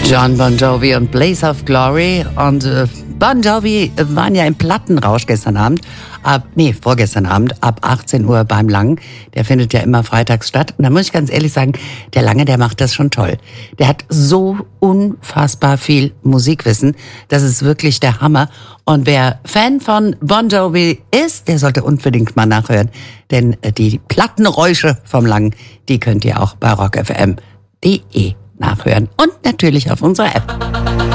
John Bon Jovi und Blaze of Glory. Und Bon Jovi waren ja im Plattenrausch gestern Abend. Vorgestern Abend, ab 18 Uhr beim Langen. Der findet ja immer freitags statt. Und da muss ich ganz ehrlich sagen, der Lange, der macht das schon toll. Der hat so unfassbar viel Musikwissen. Das ist wirklich der Hammer. Und wer Fan von Bon Jovi ist, der sollte unbedingt mal nachhören. Denn die Plattenräusche vom Langen, die könnt ihr auch bei rockfm.de nachhören. Und natürlich auf unserer App.